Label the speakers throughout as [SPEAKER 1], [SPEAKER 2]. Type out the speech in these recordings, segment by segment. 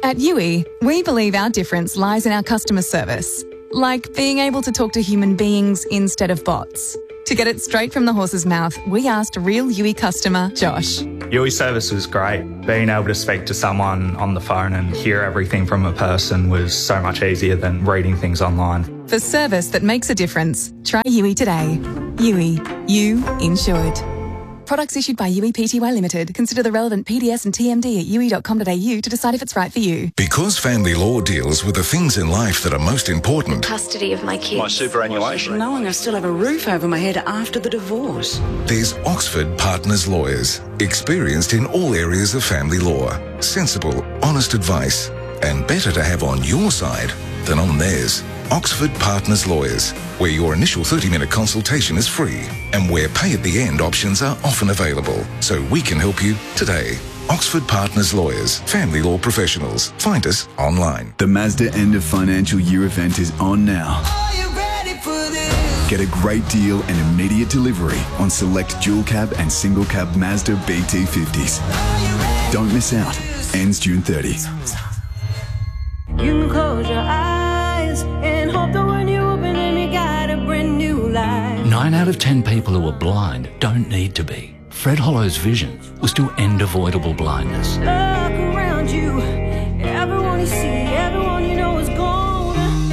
[SPEAKER 1] At Yui, we believe our difference lies in our customer service, like being able to talk to human beings instead of bots. To get it straight from the horse's mouth, we asked real Yui customer Josh.
[SPEAKER 2] Yui service was great. Being able to speak to someone on the phone and hear everything from a person was so much easier than reading things online.
[SPEAKER 1] For service that makes a difference, try Yui today. Yui, you insured. Products issued by Yui Pty Limited. Consider the relevant PDS and TMD at yui.com.au to decide if it's right for you.
[SPEAKER 3] Because family law deals with the things in life that are most important.
[SPEAKER 4] Custody of my kids.
[SPEAKER 5] My superannuation.
[SPEAKER 6] Knowing I still have a roof over my head after the divorce.
[SPEAKER 3] There's Oxford Partners Lawyers, experienced in all areas of family law. Sensible, honest advice, and better to have on your side than on theirs. Oxford Partners Lawyers, where your initial 30-minute consultation is free and where pay-at-the-end options are often available. So we can help you today. Oxford Partners Lawyers, family law professionals. Find us online.
[SPEAKER 7] The Mazda end of financial year event is on now.
[SPEAKER 8] Are you ready for this?
[SPEAKER 7] Get a great deal and immediate delivery on select dual cab and single cab Mazda BT50s. Don't miss out. Ends June 30.
[SPEAKER 8] You can close your eyes and hope that when you open them you got a brand new life.
[SPEAKER 9] 9 out of 10 people who are blind don't need to be. Fred Hollow's vision was to end avoidable blindness.
[SPEAKER 8] Look around you, everyone you see, everyone you know is gone.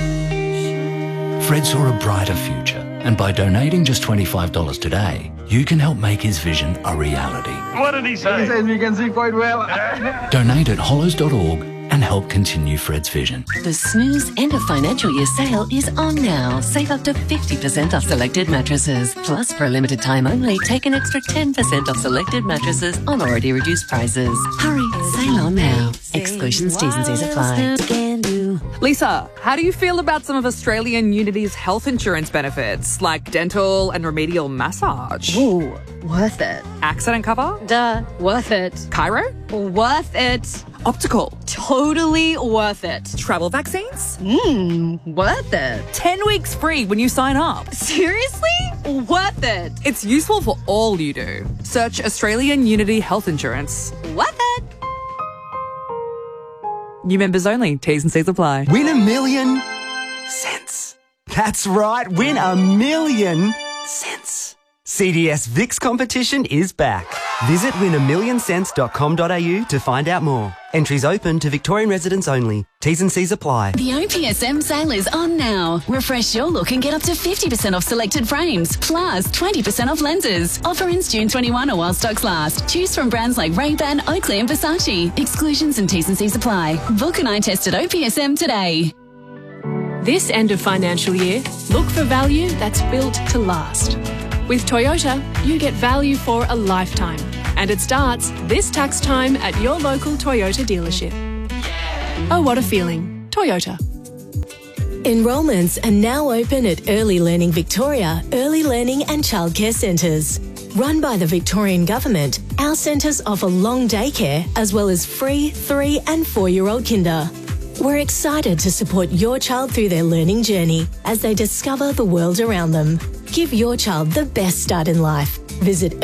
[SPEAKER 9] Fred saw a brighter future, and by donating just $25 today, you can help make his vision a reality.
[SPEAKER 5] What did he say?
[SPEAKER 10] He says we can see quite well.
[SPEAKER 9] Donate at hollows.org and help continue Fred's vision.
[SPEAKER 11] The Snooze end of financial year sale is on now. Save up to 50% off selected mattresses. Plus, for a limited time only, take an extra 10% off selected mattresses on already reduced prices. Hurry, sale on now. Exclusions, T's and C's apply.
[SPEAKER 12] Lisa, how do you feel about some of Australian Unity's health insurance benefits, like dental and remedial massage?
[SPEAKER 13] Ooh, worth it.
[SPEAKER 12] Accident cover?
[SPEAKER 13] Duh, worth it.
[SPEAKER 12] Chiro?
[SPEAKER 13] Worth it.
[SPEAKER 12] Optical?
[SPEAKER 13] Totally worth it.
[SPEAKER 12] Travel vaccines?
[SPEAKER 13] Worth it.
[SPEAKER 12] 10 weeks free when you sign up.
[SPEAKER 13] Seriously? Worth it.
[SPEAKER 12] It's useful for all you do. Search Australian Unity Health Insurance.
[SPEAKER 13] Worth it.
[SPEAKER 12] New members only. T's and C's apply.
[SPEAKER 14] Win $1 million cents. That's right, win $1 million cents. CDS VIX competition is back. Visit win1millioncents.com.au to find out more. Entries open to Victorian residents only. T's and C's apply.
[SPEAKER 11] The OPSM sale is on now. Refresh your look and get up to 50% off selected frames, plus 20% off lenses. Offer ends June 21 or while stocks last. Choose from brands like Ray-Ban, Oakley and Versace. Exclusions and T's and C's apply. Book an eye test at OPSM today.
[SPEAKER 15] This end of financial year, look for value that's built to last. With Toyota, you get value for a lifetime. And it starts this tax time at your local Toyota dealership. Oh, what a feeling. Toyota.
[SPEAKER 16] Enrolments are now open at Early Learning Victoria, Early Learning and Childcare Centres. Run by the Victorian Government, our centres offer long daycare as well as free 3 and 4-year-old kinder. We're excited to support your child through their learning journey as they discover the world around them. Give your child the best start in life. Visit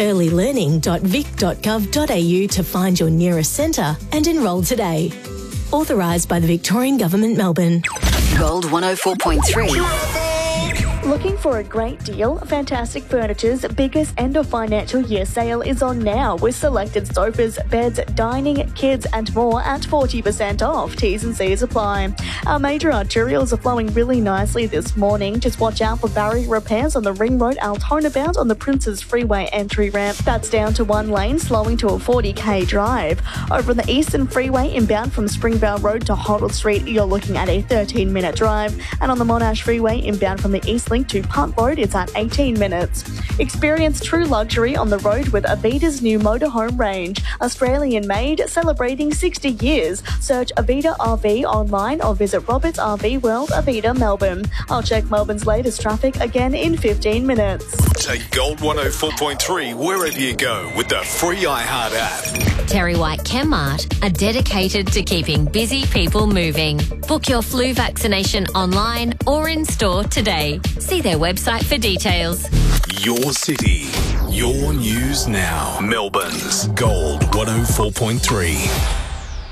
[SPEAKER 16] earlylearning.vic.gov.au to find your nearest centre and enrol today. Authorised by the Victorian Government, Melbourne.
[SPEAKER 11] Gold 104.3.
[SPEAKER 17] Looking for a great deal? Fantastic Furniture's biggest end of financial year sale is on now with selected sofas, beds, dining, kids and more at 40% off. T's and C's apply. Our major arterials are flowing really nicely this morning. Just watch out for barrier repairs on the Ring Road Altona bound on the Princes Freeway entry ramp. That's down to 1 lane, slowing to a 40k drive. Over on the Eastern Freeway inbound from Springvale Road to Hoddle Street, you're looking at a 13-minute drive. And on the Monash Freeway inbound from the East Link to Punt Road, it's at 18 minutes. Experience true luxury on the road with Avida's new motorhome range. Australian made, celebrating 60 years. Search Avida RV online or visit Roberts RV World, Avida, Melbourne. I'll check Melbourne's latest traffic again in 15 minutes.
[SPEAKER 18] Take Gold 104.3 wherever you go with the free iHeart app.
[SPEAKER 19] Terry White Chemmart are dedicated to keeping busy people moving. Book your flu vaccination online or in store today. See their website for details.
[SPEAKER 18] Your city, your news now. Melbourne's Gold 104.3.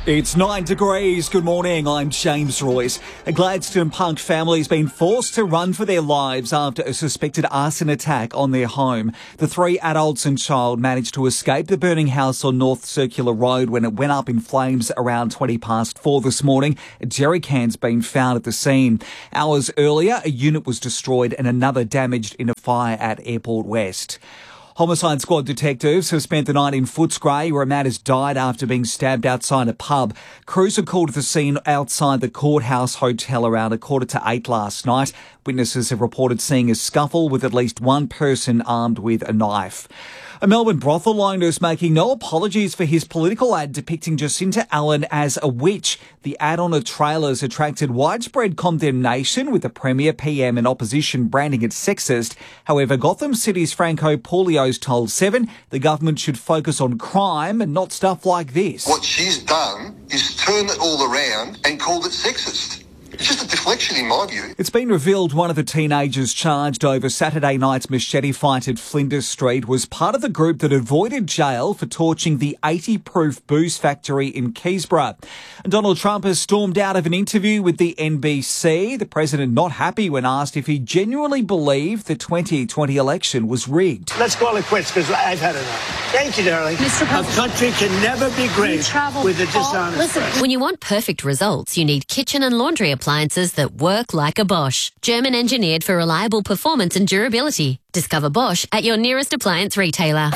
[SPEAKER 4] It's 9 degrees. Good morning. I'm James Royce. A Gladstone Park family has been forced to run for their lives after a suspected arson attack on their home. The 3 adults and child managed to escape the burning house on North Circular Road when it went up in flames around 4:20 this morning. A jerry can's been found at the scene. Hours earlier, a unit was destroyed and another damaged in a fire at Airport West. Homicide Squad detectives have spent the night in Footscray, where a man has died after being stabbed outside a pub. Crews are called to the scene outside the Courthouse Hotel around 8:15 last night. Witnesses have reported seeing a scuffle with at least one person armed with a knife. A Melbourne brothel owner is making no apologies for his political ad depicting Jacinta Allen as a witch. The ad on a trailer has attracted widespread condemnation, with the Premier, PM and opposition branding it sexist. However, Gotham City's Franco Puglio's told Seven the government should focus on crime and not stuff like this.
[SPEAKER 5] What she's done is turned it all around and called it sexist. It's just a deflection in my view.
[SPEAKER 4] It's been revealed one of the teenagers charged over Saturday night's machete fight at Flinders Street was part of the group that avoided jail for torching the 80-proof booze factory in Keysborough. Donald Trump has stormed out of an interview with the NBC. The president not happy when asked if he genuinely believed the 2020 election was rigged.
[SPEAKER 10] Let's call it quits because I've had enough. Thank you, darling.
[SPEAKER 19] Mr. President,
[SPEAKER 10] a country can never be great with a dishonest.
[SPEAKER 19] When you want perfect results, you need kitchen and laundry appliances that work like a Bosch. German engineered for reliable performance and durability. Discover Bosch at your nearest appliance retailer.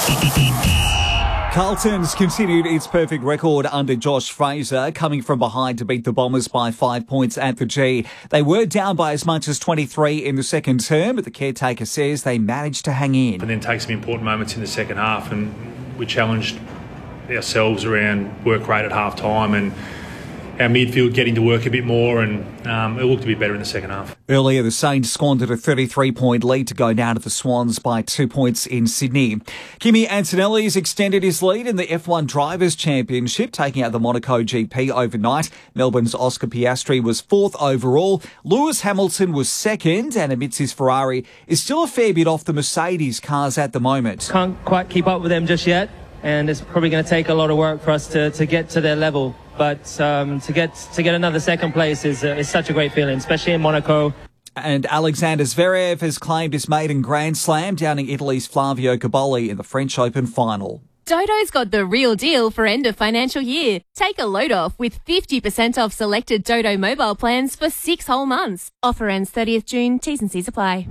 [SPEAKER 4] Carlton's continued its perfect record under Josh Fraser, coming from behind to beat the Bombers by 5 points at the G. They were down by as much as 23 in the second term, but the caretaker says they managed to hang in.
[SPEAKER 20] And then take some important moments in the second half, and we challenged ourselves around work rate at half time and our midfield getting to work a bit more, and it looked a bit better in the second half.
[SPEAKER 4] Earlier, the Saints squandered a 33-point lead to go down to the Swans by 2 points in Sydney. Kimi Antonelli's extended his lead in the F1 Drivers' Championship, taking out the Monaco GP overnight. Melbourne's Oscar Piastri was 4th overall. Lewis Hamilton was 2nd, and amidst his Ferrari is still a fair bit off the Mercedes cars at the moment.
[SPEAKER 21] Can't quite keep up with them just yet, and it's probably going to take a lot of work for us to get to their level. But to get another second place is such a great feeling, especially in Monaco.
[SPEAKER 4] And Alexander Zverev has claimed his maiden Grand Slam, downing Italy's Flavio Cobolli in the French Open final.
[SPEAKER 22] Dodo's got the real deal for end of financial year. Take a load off with 50% off selected Dodo mobile plans for 6 whole months. Offer ends 30th June. T's and C's apply.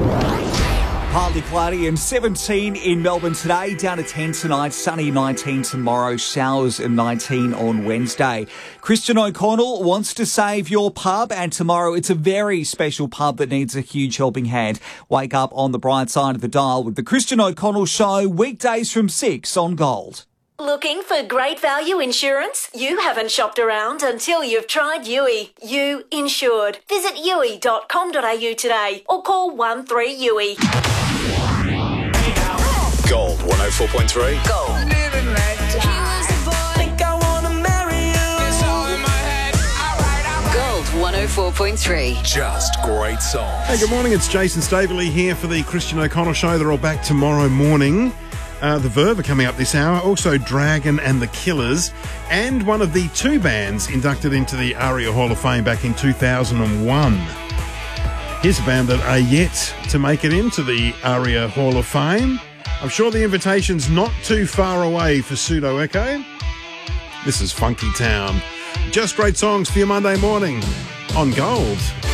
[SPEAKER 4] Partly cloudy and 17 in Melbourne today, down to 10 tonight, sunny 19 tomorrow, showers and 19 on Wednesday. Christian O'Connell wants to save your pub, and tomorrow it's a very special pub that needs a huge helping hand. Wake up on the bright side of the dial with the Christian O'Connell Show, weekdays from 6 on Gold.
[SPEAKER 23] Looking for great value insurance? You haven't shopped around until you've tried Yui. You insured. Visit yui.com.au today or call 13-YUI.
[SPEAKER 18] Gold 104.3.
[SPEAKER 23] Gold. Gold 104.3.
[SPEAKER 18] Just great songs.
[SPEAKER 24] Hey, good morning. It's Jason Staveley here for the Christian O'Connell Show. They're all back tomorrow morning. The Verve are coming up this hour, also Dragon and the Killers, and one of the 2 bands inducted into the ARIA Hall of Fame back in 2001. Here's a band that are yet to make it into the ARIA Hall of Fame. I'm sure the invitation's not too far away for Pseudo Echo. This is Funky Town. Just great songs for your Monday morning on Gold.